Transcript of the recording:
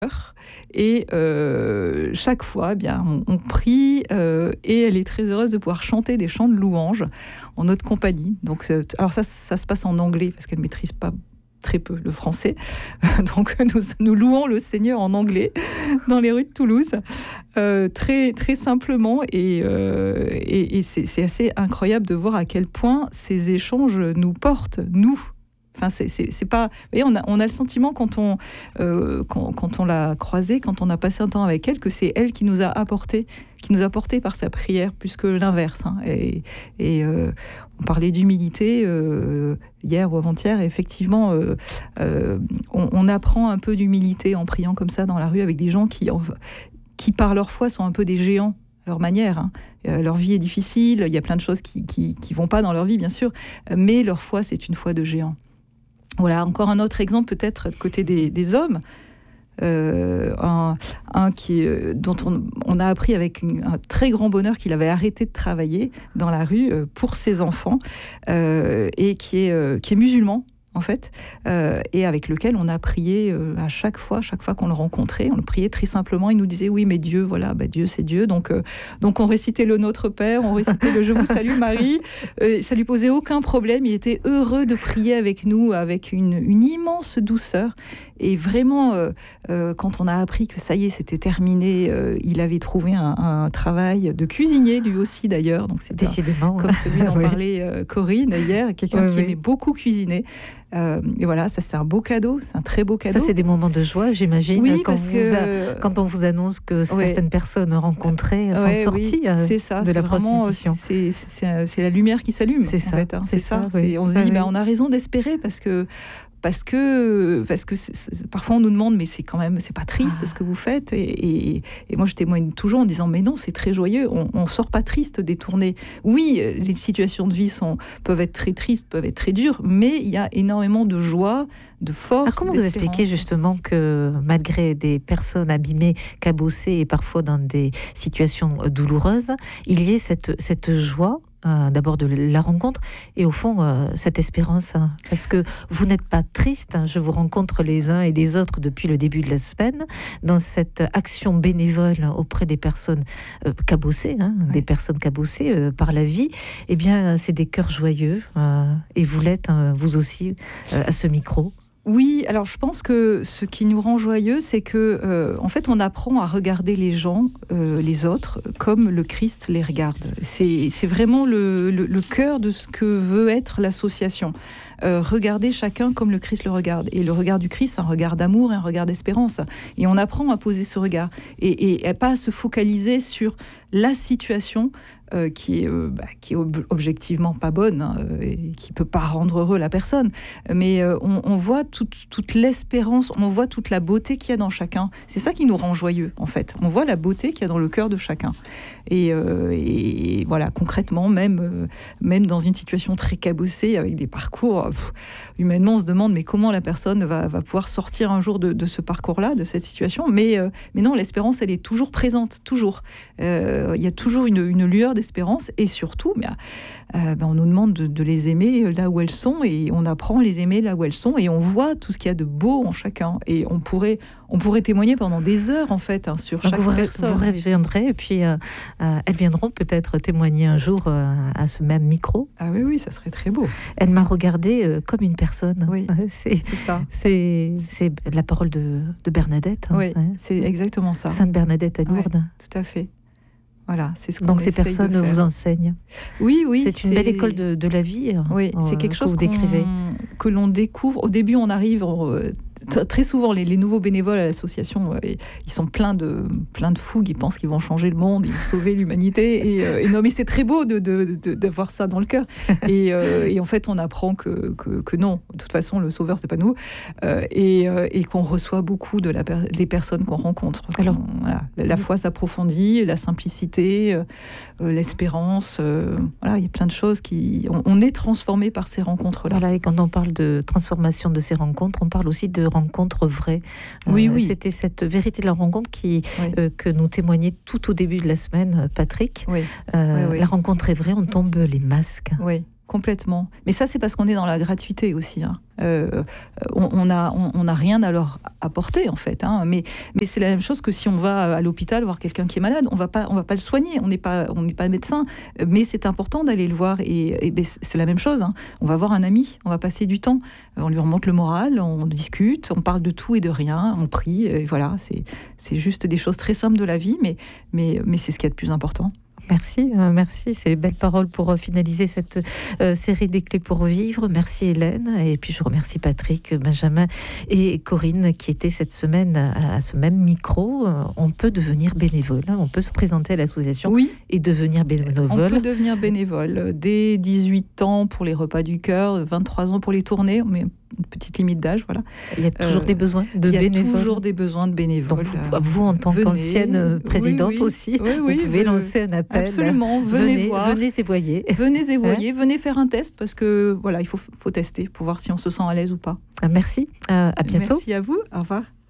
Et chaque fois, eh bien, on prie et elle est très heureuse de pouvoir chanter des chants de louanges en notre compagnie. Donc, alors ça se passe en anglais parce qu'elle ne maîtrise pas très peu le français. Donc nous louons le Seigneur en anglais dans les rues de Toulouse, très, très simplement. Et c'est assez incroyable de voir à quel point ces échanges nous portent, nous. Enfin, c'est pas. Vous voyez, on a le sentiment quand on l'a croisée, quand on a passé un temps avec elle, que c'est elle qui nous a apporté par sa prière, plus que l'inverse. Hein. Et on parlait d'humilité hier ou avant-hier. Et effectivement, on apprend un peu d'humilité en priant comme ça dans la rue avec des gens qui par leur foi sont un peu des géants à leur manière. Hein. Leur vie est difficile. Il y a plein de choses qui vont pas dans leur vie, bien sûr, mais leur foi, c'est une foi de géant. Voilà, encore un autre exemple peut-être côté des hommes, dont on a appris avec un très grand bonheur qu'il avait arrêté de travailler dans la rue pour ses enfants et qui est musulman en fait, et avec lequel on a prié à chaque fois qu'on le rencontrait, on le priait très simplement. Il nous disait oui, mais Dieu, voilà, Dieu c'est Dieu, donc on récitait le Notre Père, on récitait le Je vous salue Marie, ça lui posait aucun problème, il était heureux de prier avec nous avec une immense douceur. Et vraiment, quand on a appris que ça y est, c'était terminé, il avait trouvé un travail de cuisinier, lui aussi d'ailleurs. Donc c'était décidément comme celui dont parlait Corinne hier, quelqu'un qui aimait beaucoup cuisiner. Et voilà, ça c'est un beau cadeau, c'est un très beau cadeau. Ça c'est des moments de joie, j'imagine. Oui, quand on vous annonce que certaines personnes rencontrées sont sorties c'est ça, de la prostitution. C'est la lumière qui s'allume. C'est ça. En fait, hein. C'est ça. Oui. On se dit, on a raison d'espérer parce que parfois on nous demande mais c'est pas triste ce que vous faites et moi je témoigne toujours en disant mais non, c'est très joyeux, on sort pas triste des tournées. Oui, les situations de vie peuvent être très tristes, peuvent être très dures, mais il y a énormément de joie, de force. Comment vous expliquez justement que malgré des personnes abîmées, cabossées et parfois dans des situations douloureuses, il y ait cette joie d'abord de la rencontre et au fond cette espérance, parce que vous n'êtes pas triste, je vous rencontre les uns et les autres depuis le début de la semaine dans cette action bénévole auprès des personnes cabossées, des personnes cabossées par la vie. Eh bien c'est des cœurs joyeux et vous l'êtes vous aussi à ce micro. Oui, alors je pense que ce qui nous rend joyeux, c'est que, en fait, on apprend à regarder les gens, les autres, comme le Christ les regarde. C'est vraiment le cœur de ce que veut être l'association. Regarder chacun comme le Christ le regarde. Et le regard du Christ, c'est un regard d'amour et un regard d'espérance. Et on apprend à poser ce regard. Et pas à se focaliser sur la situation qui est objectivement pas bonne et qui peut pas rendre heureux la personne. Mais on voit toute l'espérance, on voit toute la beauté qu'il y a dans chacun. C'est ça qui nous rend joyeux, en fait. On voit la beauté qu'il y a dans le cœur de chacun. Et voilà, concrètement, même dans une situation très cabossée, avec des parcours, humainement, on se demande mais comment la personne va pouvoir sortir un jour de ce parcours-là, de cette situation. Mais non, l'espérance, elle est toujours présente, toujours. Il y a toujours une lueur d'espérance et surtout, on nous demande de les aimer là où elles sont et on apprend à les aimer là où elles sont et on voit tout ce qu'il y a de beau en chacun et on pourrait témoigner pendant des heures en fait sur chaque personne. Vous reviendrez et puis elles viendront peut-être témoigner un jour à ce même micro. Ah oui, ça serait très beau. Elle m'a regardée comme une personne. Oui, c'est ça. C'est la parole de Bernadette. Oui, c'est exactement ça. Sainte Bernadette à Lourdes. Ouais, tout à fait. Voilà, c'est ce qu'on Donc ces personnes vous enseignent. Oui. C'est une belle école de la vie. Oui, c'est quelque chose que l'on découvre. Au début, on arrive. Très souvent, les nouveaux bénévoles à l'association, ils sont pleins de fougue, ils pensent qu'ils vont changer le monde, ils vont sauver l'humanité. Et non, mais c'est très beau d'avoir ça dans le cœur. Et en fait, on apprend que non, de toute façon, le sauveur, c'est pas nous. Et qu'on reçoit beaucoup des personnes qu'on rencontre. Alors, voilà, la foi s'approfondit, la simplicité, l'espérance. Voilà, il y a plein de choses on est transformé par ces rencontres-là. Voilà, et quand on parle de transformation de ces rencontres, on parle aussi de rencontres vraies. Oui. C'était cette vérité de la rencontre que nous témoignait tout au début de la semaine, Patrick. Oui. La rencontre est vraie, on tombe les masques. Oui. complètement. Mais ça, c'est parce qu'on est dans la gratuité aussi. Hein. On n'a rien à leur apporter, en fait. Hein. Mais c'est la même chose que si on va à l'hôpital voir quelqu'un qui est malade. On va pas le soigner. On n'est pas médecin. Mais c'est important d'aller le voir. Et c'est la même chose. Hein. On va voir un ami. On va passer du temps. On lui remonte le moral. On discute. On parle de tout et de rien. On prie. Et voilà. C'est juste des choses très simples de la vie. Mais c'est ce qu'il y a de plus important. Merci. C'est les belles paroles pour finaliser cette série des clés pour vivre. Merci Hélène. Et puis je remercie Patrick, Benjamin et Corinne qui étaient cette semaine à ce même micro. On peut devenir bénévole. On peut se présenter à l'association et devenir bénévole. On peut devenir bénévole dès 18 ans pour les repas du cœur, 23 ans pour les tournées. Mais une petite limite d'âge, voilà. Il y a toujours des besoins de bénévoles. Il y a toujours des besoins de bénévoles. Donc vous en tant qu'ancienne présidente aussi, vous pouvez lancer un appel. Absolument, venez voir. Venez évoyer. Venez faire un test parce que voilà, il faut tester pour voir si on se sent à l'aise ou pas. Merci, à bientôt. Merci à vous, au revoir.